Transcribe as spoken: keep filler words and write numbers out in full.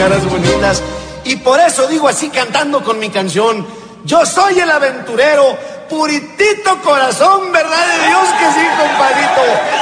caras bonitas. Y por eso digo así cantando con mi canción: yo soy el aventurero, puritito corazón, verdad de Dios que sí, compadrito.